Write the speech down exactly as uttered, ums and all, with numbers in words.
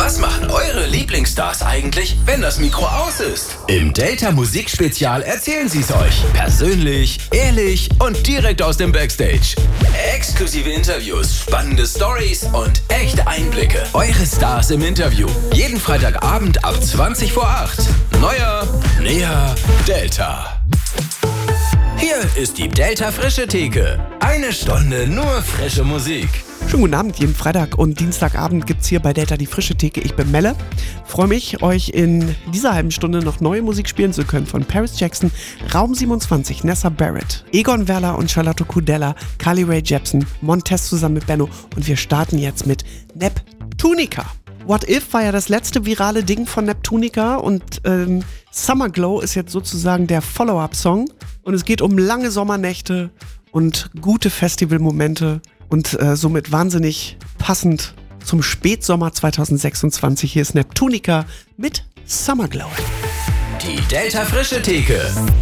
Was machen eure Lieblingsstars eigentlich, wenn das Mikro aus ist? Im Delta Musikspezial erzählen sie es euch. Persönlich, ehrlich und direkt aus dem Backstage. Exklusive Interviews, spannende Stories und echte Einblicke. Eure Stars im Interview. Jeden Freitagabend ab zwanzig vor acht. Neuer, näher, Delta. Hier ist die Delta Frische Theke. Eine Stunde nur frische Musik. Schönen guten Abend, jeden Freitag und Dienstagabend gibt's hier bei Delta die Frische Theke. Ich bin Melle, freue mich, euch in dieser halben Stunde noch neue Musik spielen zu können von Paris Jackson, Raum siebenundzwanzig, Nessa Barrett, Egon Werler und Charlotte Kudella, Carly Rae Jepsen, Montez zusammen mit Benno und wir starten jetzt mit Neptunica. What If war ja das letzte virale Ding von Neptunica und ähm, Summer Glow ist jetzt sozusagen der Follow-up-Song und es geht um lange Sommernächte und gute Festivalmomente. Und äh, somit wahnsinnig passend zum Spätsommer zwanzig sechsundzwanzig. Hier ist Neptunica mit Summer Glow. Die Delta Frische Theke.